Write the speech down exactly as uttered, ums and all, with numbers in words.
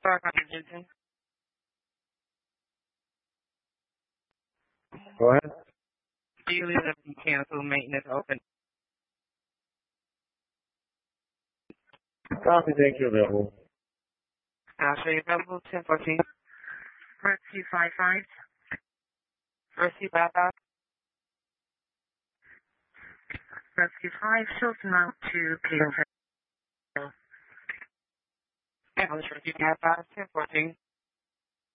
Sorry, Constitution. Go ahead. Do you leave the cancel maintenance open? Copy, thank you, available. I'll show you available ten fourteen. Rescue five five. Rescue five five. Rescue five, shows route to Clear. Rescue five five, ten fourteen.